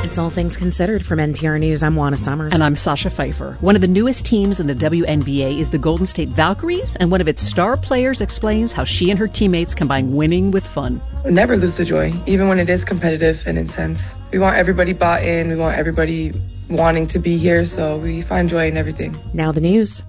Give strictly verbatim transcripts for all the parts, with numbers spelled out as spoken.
It's All Things Considered from N P R News. I'm Juana Summers. And I'm Sasha Pfeiffer. One of the newest teams in the W N B A is the Golden State Valkyries, and one of its star players explains how she and her teammates combine winning with fun. Never lose the joy, even when it is competitive and intense. We want everybody bought in. We want everybody wanting to be here, so we find joy in everything. Now the news.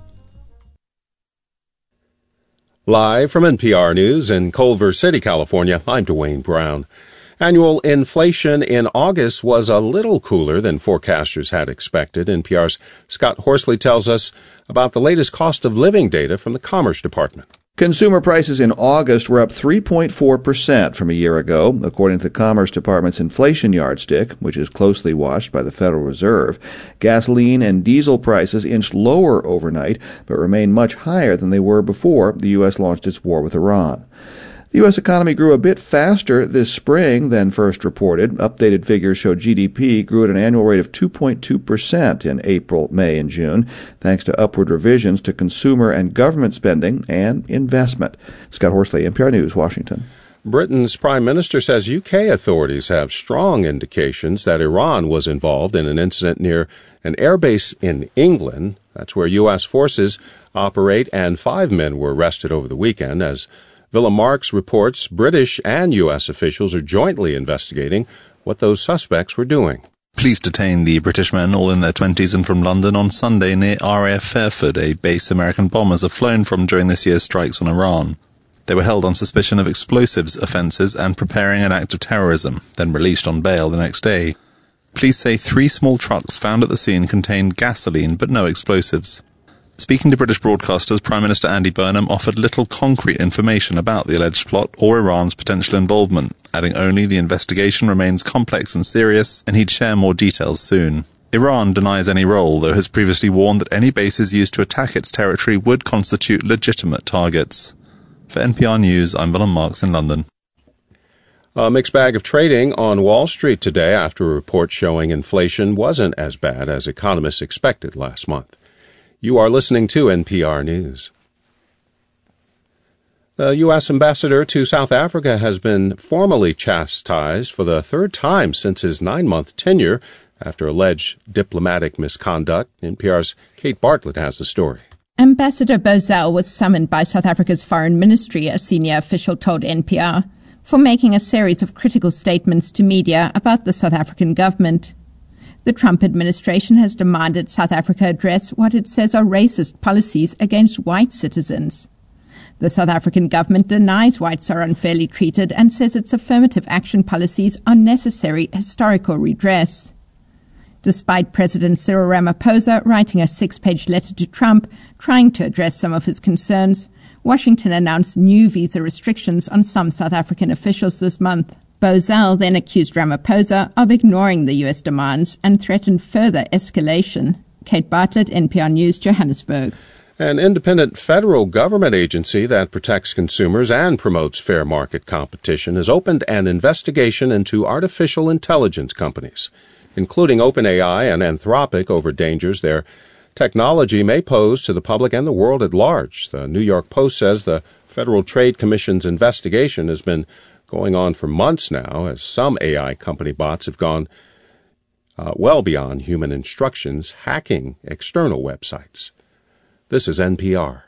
Live from N P R News in Culver City, California, I'm Dwayne Brown. Annual inflation in August was a little cooler than forecasters had expected. N P R's Scott Horsley tells us about the latest cost of living data from the Commerce Department. Consumer prices in August were up three point four percent from a year ago, according to the Commerce Department's inflation yardstick, which is closely watched by the Federal Reserve. Gasoline and diesel prices inched lower overnight, but remain much higher than they were before the U S launched its war with Iran. The U S economy grew a bit faster this spring than first reported. Updated figures show G D P grew at an annual rate of two point two percent in April, May, and June, thanks to upward revisions to consumer and government spending and investment. Scott Horsley, N P R News, Washington. Britain's Prime Minister says U K authorities have strong indications that Iran was involved in an incident near an airbase in England. That's where U S forces operate, and five men were arrested over the weekend. As Villa Marks reports, British and U S officials are jointly investigating what those suspects were doing. Police detained the British men, all in their twenties and from London, on Sunday near R A F Fairford, a base American bombers have flown from during this year's strikes on Iran. They were held on suspicion of explosives offences and preparing an act of terrorism, then released on bail the next day. Police say three small trucks found at the scene contained gasoline but no explosives. Speaking to British broadcasters, Prime Minister Andy Burnham offered little concrete information about the alleged plot or Iran's potential involvement, adding only the investigation remains complex and serious, and he'd share more details soon. Iran denies any role, though has previously warned that any bases used to attack its territory would constitute legitimate targets. For N P R News, I'm Willem Marks in London. A mixed bag of trading on Wall Street today after a report showing inflation wasn't as bad as economists expected last month. You are listening to N P R News. The U S ambassador to South Africa has been formally chastised for the third time since his nine-month tenure after alleged diplomatic misconduct. N P R's Kate Bartlett has the story. Ambassador Bozell was summoned by South Africa's foreign ministry, a senior official told N P R, for making a series of critical statements to media about the South African government. The Trump administration has demanded South Africa address what it says are racist policies against white citizens. The South African government denies whites are unfairly treated and says its affirmative action policies are necessary historical redress. Despite President Cyril Ramaphosa writing a six-page letter to Trump trying to address some of his concerns, Washington announced new visa restrictions on some South African officials this month. Bozell then accused Ramaphosa of ignoring the U S demands and threatened further escalation. Kate Bartlett, N P R News, Johannesburg. An independent federal government agency that protects consumers and promotes fair market competition has opened an investigation into artificial intelligence companies, including OpenAI and Anthropic, over dangers their technology may pose to the public and the world at large. The New York Post says the Federal Trade Commission's investigation has been going on for months now, as some A I company bots have gone uh, well beyond human instructions, hacking external websites. This is N P R.